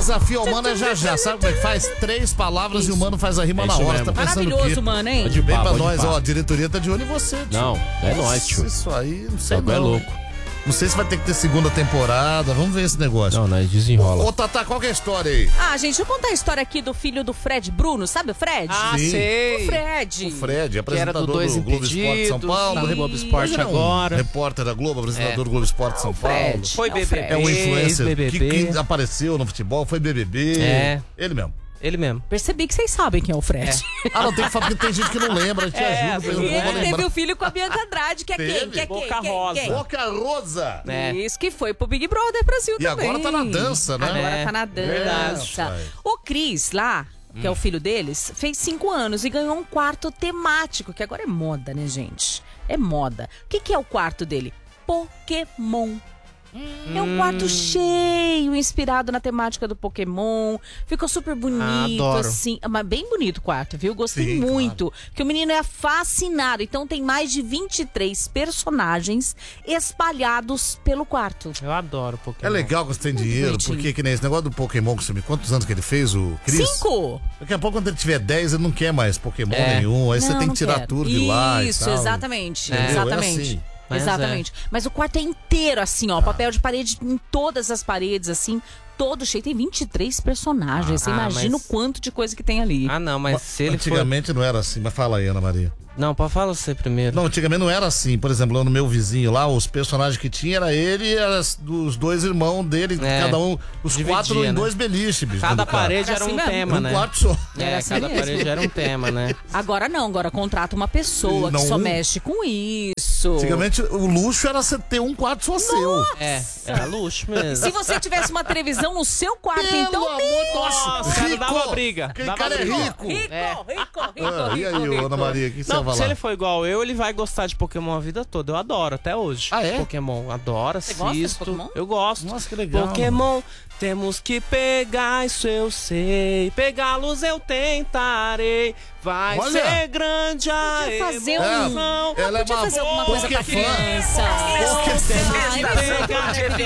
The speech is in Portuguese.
desafio ao Mano é já. Sabe como é que faz? 3 palavras e o Mano faz a rima na hora. Tá maravilhoso, Mano, hein? Vem pra nós, ó. A diretoria tá de olho em você, tio. Não, é nóis, tio. Isso aí, não sei não. É louco. Não sei se vai ter que ter segunda temporada. Vamos ver esse negócio. Não, nós desenrola. Ô, Tatá, qual que é a história aí? Gente, deixa eu contar a história aqui do filho do Fred Bruno. Sabe o Fred? Sim. Sei. O Fred, apresentador do Globo Esporte São Paulo. Do Globo Esporte agora. Repórter da Globo, apresentador do Globo Esporte São Paulo. Foi BBB. É um influencer que apareceu no futebol, foi BBB. Ele mesmo. Ele mesmo. Percebi que vocês sabem quem é o Fred. Não, tem que falar, porque tem gente que não lembra, te ajuda. E ele teve o filho com a Bianca Andrade, que é quem? Que é Boca quem? Rosa. Quem? Boca Rosa. Isso, que foi pro Big Brother Brasil E também. agora tá na dança, né? Agora tá na dança. O Cris lá, que é o filho deles, fez 5 anos e ganhou um quarto temático, que agora é moda, né, gente? É moda. O que é o quarto dele? Pokémon. É um quarto cheio, inspirado na temática do Pokémon. Ficou super bonito, assim. Mas bem bonito o quarto, viu? Gostei muito. Porque o menino é fascinado. Então tem mais de 23 personagens espalhados pelo quarto. Eu adoro Pokémon. É legal que você tem dinheiro, bonitinho. porque que nem esse negócio do Pokémon que você me... Quantos anos que ele fez, o Cris? 5! Daqui a pouco, quando ele tiver 10, ele não quer mais Pokémon nenhum. Aí você tem que tirar tudo de lá e Isso, tal. exatamente. Entendeu? Exatamente. É assim. Exatamente. Mas o quarto é inteiro, assim, ó. Papel de parede em todas as paredes, assim. Todo cheio. Tem 23 personagens. Você imagina o quanto de coisa que tem ali. Não, mas se ele Antigamente não era assim, mas fala aí, Ana Maria. Não, pode falar você primeiro. Não, antigamente não era assim. Por exemplo, lá no meu vizinho lá, os personagens que tinha era ele e os 2 irmãos dele, cada um, os dividia, 4 em 2 beliches, bicho. Cada parede era um tema, né? Um quarto só. Cada parede era um tema, né? Agora não, agora contrata uma pessoa que só mexe com isso. Antigamente o luxo era você ter um quarto só seu. Era luxo mesmo. Se você tivesse uma televisão no seu quarto, então... Nossa, cara, dá uma briga. Aquele cara é rico. Rico. E aí, Ana Maria, o que você vai falar? Se ele for igual eu, ele vai gostar de Pokémon a vida toda. Eu adoro, até hoje. É? Pokémon, adoro, assisto. Gosta de Pokémon? Eu gosto. Nossa, que legal. Pokémon, temos que pegar, isso eu sei. Pegá-los eu tentarei. Vai ser grande a fazer emoção. Ela é fazer alguma coisa pra Pokéfã. criança.